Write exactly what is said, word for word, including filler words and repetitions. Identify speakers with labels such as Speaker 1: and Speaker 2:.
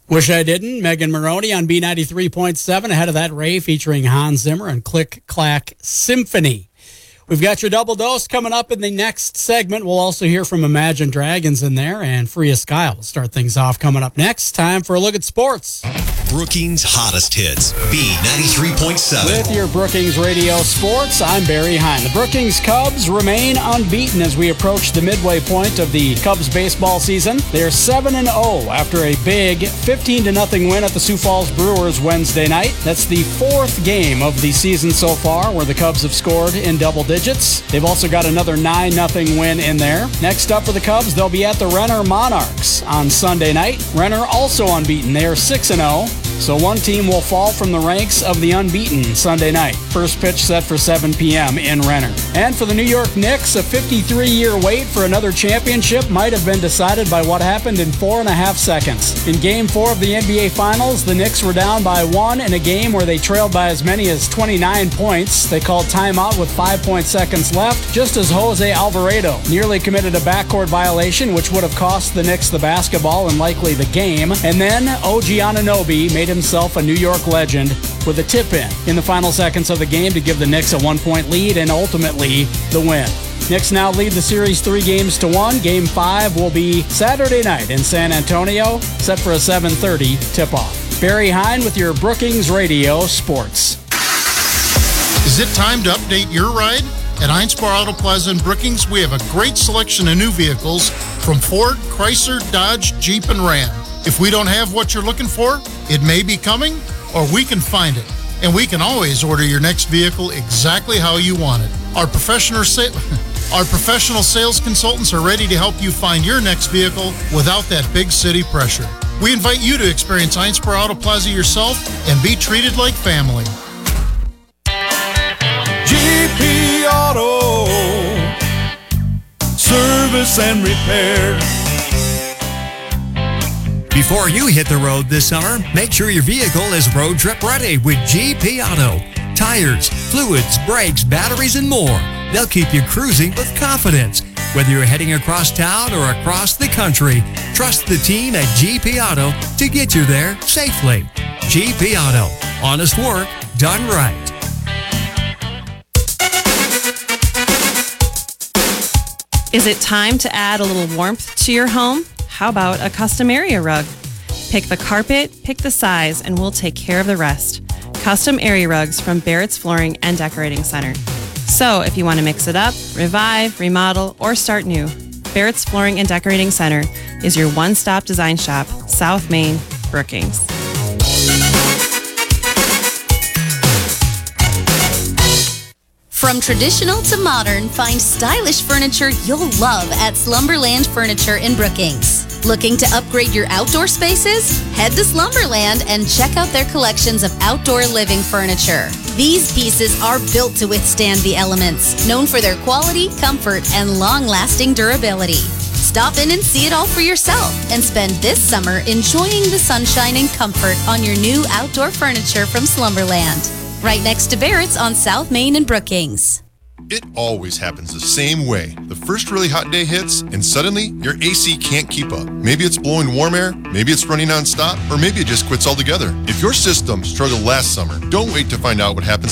Speaker 1: Wish I Didn't, Megan Maroney on B ninety-three point seven. Ahead of that, Ray featuring Hans Zimmer and Click Clack Symphony. We've got your double dose coming up in the next segment. We'll also hear from Imagine Dragons in there, and Free of Sky will start things off coming up next. Time for a look at sports.
Speaker 2: Brookings' hottest hits, B ninety-three point seven.
Speaker 1: With your Brookings Radio Sports, I'm Barry Hine. The Brookings Cubs remain unbeaten as we approach the midway point of the Cubs baseball season. They're seven and oh after a big fifteen to nothing win at the Sioux Falls Brewers Wednesday night. That's the fourth game of the season so far where the Cubs have scored in double digits. They've also got another nine nothing win in there. Next up for the Cubs, they'll be at the Renner Monarchs on Sunday night. Renner also unbeaten. They are six and oh. So one team will fall from the ranks of the unbeaten Sunday night. First pitch set for seven p.m. in Renner. And for the New York Knicks, a fifty-three year wait for another championship might have been decided by what happened in four and a half seconds. In Game four of the N B A Finals, the Knicks were down by one in a game where they trailed by as many as twenty-nine points. They called timeout with five point seconds left, just as Jose Alvarado nearly committed a backcourt violation, which would have cost the Knicks the basketball and likely the game. And then O G Anunoby made himself a New York legend with a tip-in in the final seconds of the game to give the Knicks a one-point lead and ultimately the win. Knicks now lead the series three games to one. Game five will be Saturday night in San Antonio, set for a seven thirty tip-off. Barry Hine with your Brookings Radio Sports.
Speaker 3: Is it time to update your ride? At Einspar Auto Plaza in Brookings, we have a great selection of new vehicles from Ford, Chrysler, Dodge, Jeep, and Ram. If we don't have what you're looking for, it may be coming, or we can find it. And we can always order your next vehicle exactly how you want it. Our professional sa- Our professional sales consultants are ready to help you find your next vehicle without that big city pressure. We invite you to experience Einspar Auto Plaza yourself and be treated like family.
Speaker 4: G P Auto Service and Repair.
Speaker 2: Before you hit the road this summer, make sure your vehicle is road trip ready with G P Auto. Tires, fluids, brakes, batteries, and more. They'll keep you cruising with confidence. Whether you're heading across town or across the country, trust the team at G P Auto to get you there safely. G P Auto. Honest work done right.
Speaker 5: Is it time to add a little warmth to your home? How about a custom area rug? Pick the carpet, pick the size, and we'll take care of the rest. Custom area rugs from Barrett's Flooring and Decorating Center. So if you want to mix it up, revive, remodel, or start new, Barrett's Flooring and Decorating Center is your one-stop design shop, South Main, Brookings.
Speaker 6: From traditional to modern, find stylish furniture you'll love at Slumberland Furniture in Brookings. Looking to upgrade your outdoor spaces? Head to Slumberland and check out their collections of outdoor living furniture. These pieces are built to withstand the elements, known for their quality, comfort, and long-lasting durability. Stop in and see it all for yourself and spend this summer enjoying the sunshine and comfort on your new outdoor furniture from Slumberland. Right next to Barrett's on South Main and Brookings.
Speaker 7: It always happens the same way. The first really hot day hits, and suddenly your A C can't keep up. Maybe it's blowing warm air, maybe it's running non-stop, or maybe it just quits altogether. If your system struggled last summer, don't wait to find out what happens